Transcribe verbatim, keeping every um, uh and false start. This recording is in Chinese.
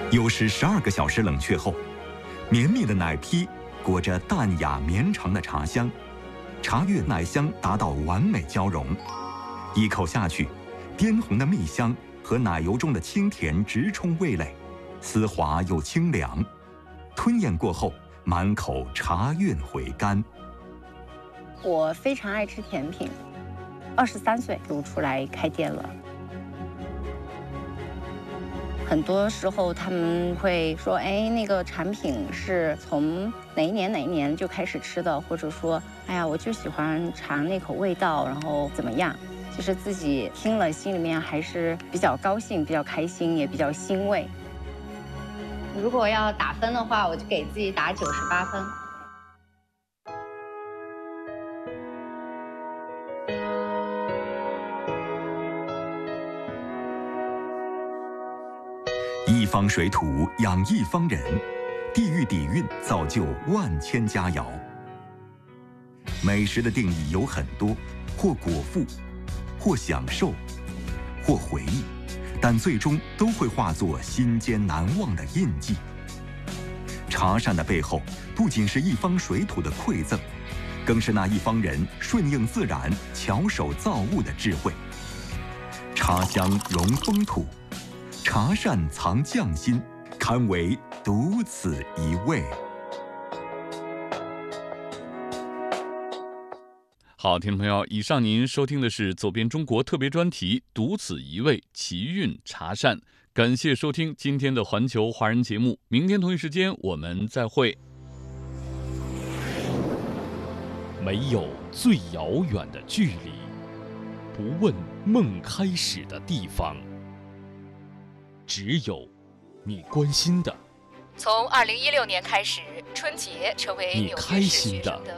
有时十二个小时冷却后，绵密的奶坯裹着淡雅绵长的茶香，茶韵奶香达到完美交融。一口下去，滇红的蜜香和奶油中的清甜直冲味蕾，丝滑又清凉。吞咽过后，满口茶韵回甘。 我非常爱吃甜品，二十三岁就出来开店了。很多时候他们会说，哎，那个产品是从哪一年哪一年就开始吃的，或者说，哎呀，我就喜欢尝那口味道，然后怎么样？其实自己听了心里面还是比较高兴、比较开心，也比较欣慰。如果要打分的话，我就给自己打九十八分。 一方水土养一方人，地域底蕴造就万千佳肴。美食的定义有很多，或果腹，或享受，或回忆，但最终都会化作心间难忘的印记。茶膳的背后，不仅是一方水土的馈赠，更是那一方人顺应自然、巧手造物的智慧。茶香融风土，茶膳藏匠心，堪为独此一味。 好，听众朋友，以上您收听的是走遍中国特别专题，独此一味奇韵茶膳。感谢收听今天的环球华人节目，明天同一时间我们再会。 没有最遥远的距离，不问梦开始的地方，只有你关心的。 从二零一六年开始，春节成为你开纽约市心的学生的